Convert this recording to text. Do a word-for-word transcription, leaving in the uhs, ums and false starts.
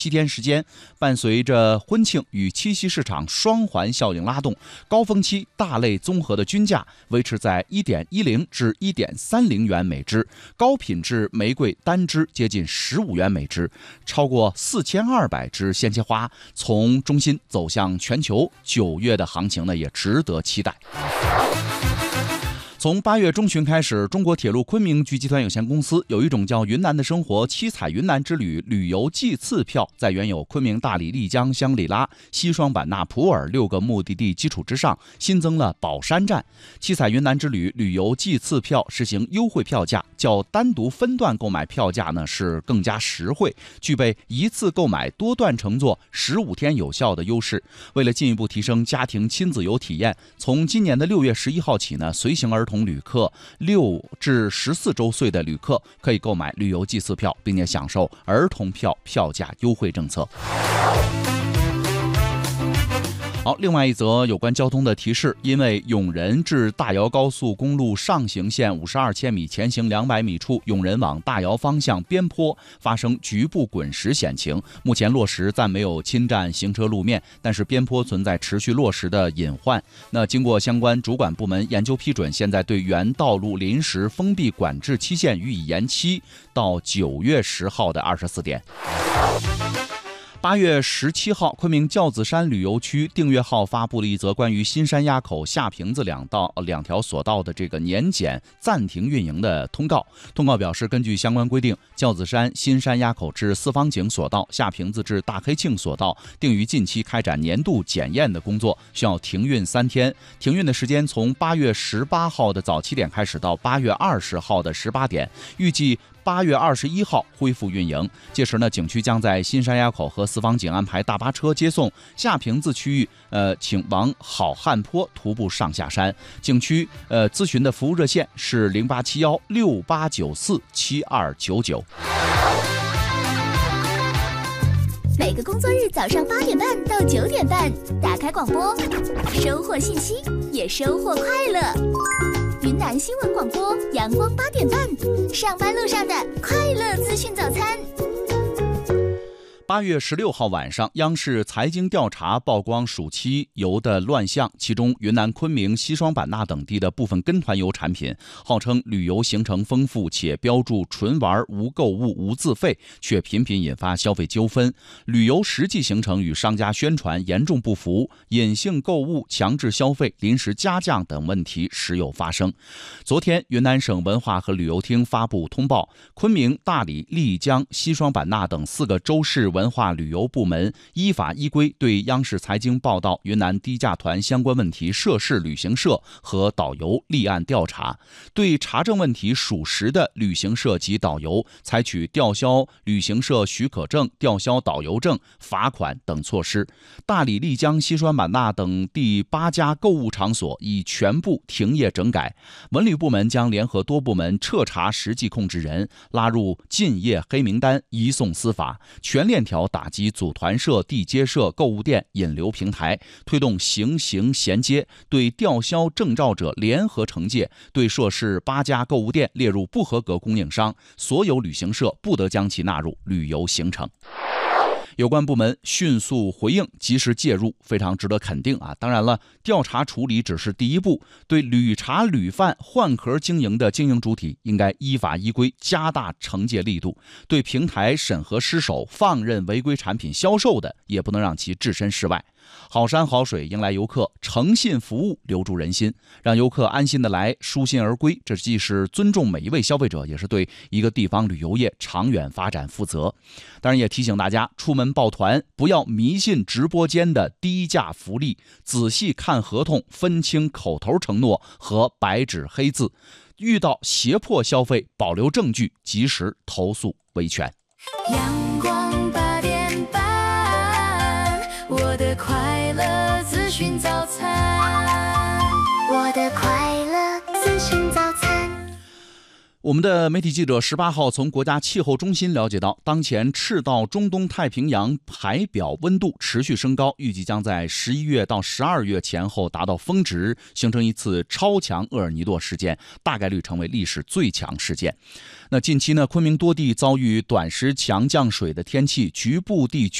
七天时间，伴随着婚庆与七夕市场双环效应拉动，高峰期大类综合的均价维持在 一点一零 至 一点三零元每支，高品质玫瑰单支接近十五元每支，超过四千二百支鲜切花从中心走向全球，九月的行情呢也值得期待。从八月中旬开始，中国铁路昆明局集团有限公司有一种叫云南的生活七彩云南之旅旅游季次票，在原有昆明、大理、丽江、香格里拉、西双版纳、普洱六个目的地基础之上，新增了宝山站。七彩云南之旅旅游季次票实行优惠票价，较单独分段购买票价呢是更加实惠，具备一次购买多段乘坐十五天有效的优势。为了进一步提升家庭亲子游体验，从今年的六月十一号起呢，随行儿童旅客六至十四周岁的旅客可以购买旅游季次票，并且享受儿童票票价优惠政策。好，另外一则有关交通的提示，因为永仁至大窑高速公路上行线五十二千米前行两百米处，永仁往大窑方向边坡发生局部滚石险情，目前落石暂没有侵占行车路面，但是边坡存在持续落石的隐患。那经过相关主管部门研究批准，现在对原道路临时封闭管制期限予以延期到九月十号的二十四点。八月十七号，昆明教子山旅游区订阅号发布了一则关于新山垭口下坪子两道两条索道的这个年检暂停运营的通告。通告表示，根据相关规定，教子山新山垭口至四方井索道、下坪子至大黑庆索道定于近期开展年度检验的工作，需要停运三天。停运的时间从八月十八号的早七点开始到八月二十号的十八点，预计八月二十一号恢复运营。届时呢，景区将在新山垭口和四方井安排大巴车接送。下坪子区域，呃，请往好汉坡徒步上下山。景区呃咨询的服务热线是零八七幺六八九四七二九九。 每个工作日早上八点半到九点半，打开广播，收获信息，也收获快乐。云南新闻广播，阳光八点半，上班路上的快乐资讯早餐。 八月十六号晚上，央视财经调查曝光暑期游的乱象，其中云南昆明、西双版纳等地的部分跟团游产品，号称旅游行程丰富且标注纯玩无购物无自费，却频频引发消费纠纷。旅游实际行程与商家宣传严重不符，隐性购物、强制消费、临时加价等问题时有发生。昨天，云南省文化和旅游厅发布通报，昆明、大理、丽江、西双版纳等四个州市文化旅游部门依法依规对央视财经报道云南低价团相关问题涉事旅行社和导游立案调查，对查证问题属实的旅行社及导游采取吊销旅行社许可证、吊销导游证、罚款等措施。大理、丽江、西双版纳等第八家购物场所已全部停业整改。文旅部门将联合多部门彻查实际控制人，拉入禁业黑名单，移送司法，全链条打击组团社、地接社、购物店、引流平台，推动行行衔接，对吊销证照者联合惩戒，对涉事八家购物店列入不合格供应商，所有旅行社不得将其纳入旅游行程。有关部门迅速回应，及时介入，非常值得肯定啊！当然了，调查处理只是第一步，对屡查屡犯、换壳经营的经营主体，应该依法依规加大惩戒力度；对平台审核失守、放任违规产品销售的，也不能让其置身事外。好山好水迎来游客，诚信服务留住人心，让游客安心的来，舒心而归，这既是尊重每一位消费者，也是对一个地方旅游业长远发展负责。当然也提醒大家，出门报团不要迷信直播间的低价福利，仔细看合同，分清口头承诺和白纸黑字，遇到胁迫消费，保留证据，及时投诉维权。 阳光八点半，我的快乐资讯早餐，我的快乐资讯早餐。 我们的媒体记者十八号从国家气候中心了解到，当前赤道中东太平洋海表温度持续升高，预计将在十一月到十二月前后达到峰值，形成一次超强厄尔尼诺事件，大概率成为历史最强事件。那近期呢，昆明多地遭遇短时强降水的天气，局部地区